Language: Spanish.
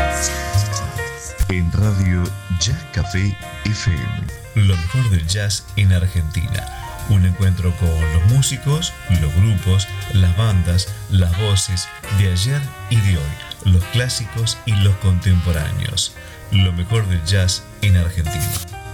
En Radio Jazz Café FM. Lo mejor del jazz en Argentina. Un encuentro con los músicos, los grupos, las bandas, las voces de ayer y de hoy, los clásicos y los contemporáneos. Lo mejor del jazz en Argentina.